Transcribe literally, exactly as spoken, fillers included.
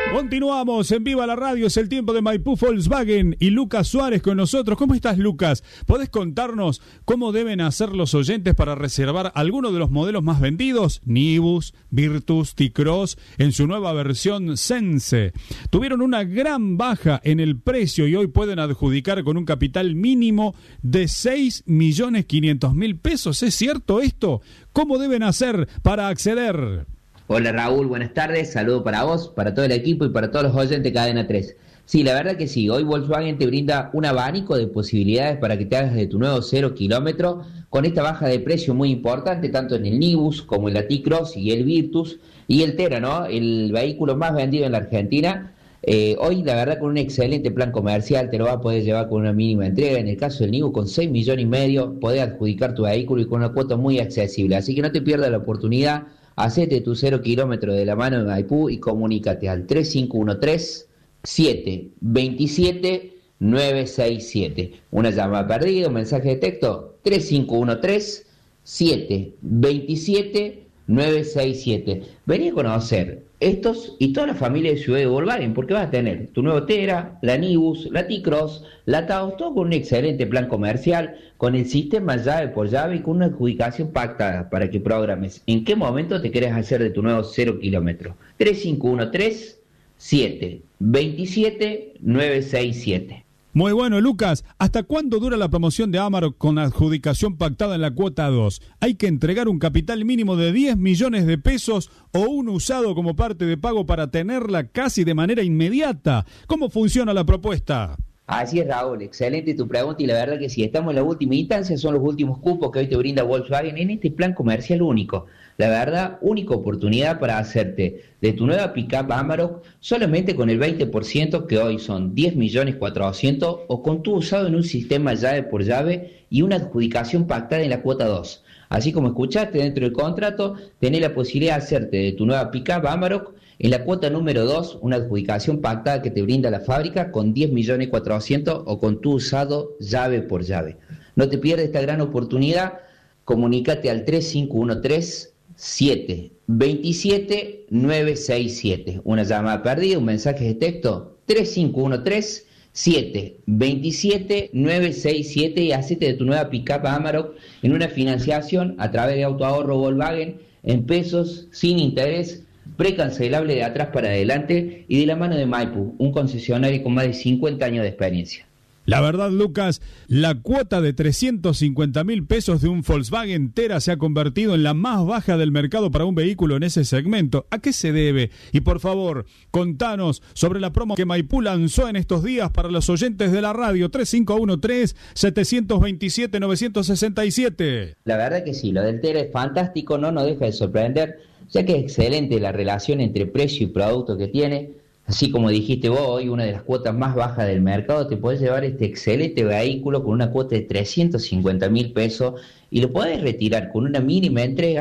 Continuamos en Viva la Radio, es el tiempo de Maipú Volkswagen y Lucas Suárez con nosotros. ¿Cómo estás, Lucas? ¿Podés contarnos cómo deben hacer los oyentes para reservar alguno de los modelos más vendidos? Nibus, Virtus, T-Cross, en su nueva versión Sense. Tuvieron una gran baja en el precio y hoy pueden adjudicar con un capital mínimo de seis millones quinientos mil pesos. ¿Es cierto esto? ¿Cómo deben hacer para acceder? Hola Raúl, buenas tardes, saludo para vos, para todo el equipo y para todos los oyentes de Cadena tres. Sí, la verdad que sí, hoy Volkswagen te brinda un abanico de posibilidades para que te hagas de tu nuevo cero kilómetro con esta baja de precio muy importante, tanto en el Nibus como en la T-Cross y el Virtus y el Tera, ¿no? El vehículo más vendido en la Argentina. Eh, hoy, la verdad, con un excelente plan comercial, te lo vas a poder llevar con una mínima entrega. En el caso del Nibus, con seis millones y medio, podés adjudicar tu vehículo y con una cuota muy accesible. Así que no te pierdas la oportunidad. Hacete tu cero kilómetro de la mano de Maipú y comunícate al tres cinco uno tres, siete dos siete, nueve seis siete. Una llamada perdida, un mensaje de texto, tres cinco uno tres, siete dos siete, nueve seis siete. Vení a conocer estos y toda la familia de Ciudad de Volkswagen, porque vas a tener tu nuevo Tera, la Nibus, la T-Cross, la Taos, todo con un excelente plan comercial, con el sistema llave por llave y con una adjudicación pactada para que programes en qué momento te querés hacer de tu nuevo cero kilómetro. tres cinco uno tres, siete dos siete, nueve seis siete. Muy bueno, Lucas. ¿Hasta cuándo dura la promoción de Amarok con adjudicación pactada en la cuota dos? ¿Hay que entregar un capital mínimo de diez millones de pesos o un usado como parte de pago para tenerla casi de manera inmediata? ¿Cómo funciona la propuesta? Así es, Raúl, excelente tu pregunta y la verdad que si estamos en la última instancia, son los últimos cupos que hoy te brinda Volkswagen en este plan comercial único. La verdad, única oportunidad para hacerte de tu nueva pick-up Amarok solamente con el veinte por ciento, que hoy son diez millones cuatrocientos, o con tu usado en un sistema llave por llave y una adjudicación pactada en la cuota dos. Así como escuchaste dentro del contrato, tenés la posibilidad de hacerte de tu nueva pick-up Amarok en la cuota número dos, una adjudicación pactada que te brinda la fábrica con diez millones cuatrocientos o con tu usado llave por llave. No te pierdas esta gran oportunidad, comunícate al tres cinco uno tres, siete dos siete, nueve seis siete. Una llamada perdida, un mensaje de texto, tres cinco uno tres, siete dos siete, nueve seis siete y hacete de tu nueva pick-up Amarok en una financiación a través de Autoahorro Volkswagen en pesos, sin interés, precancelable de atrás para adelante y de la mano de Maipú, un concesionario con más de cincuenta años de experiencia. La verdad, Lucas, la cuota de trescientos cincuenta mil pesos de un Volkswagen Tera se ha convertido en la más baja del mercado para un vehículo en ese segmento. ¿A qué se debe? Y por favor, contanos sobre la promo que Maipú lanzó en estos días para los oyentes de la radio. tres cinco uno tres, siete dos siete, nueve seis siete. La verdad que sí, lo del Tera es fantástico, no nos deja de sorprender, ya que es excelente la relación entre precio y producto que tiene. Así como dijiste vos, hoy una de las cuotas más bajas del mercado, te podés llevar este excelente vehículo con una cuota de trescientos cincuenta mil pesos y lo podés retirar con una mínima entrega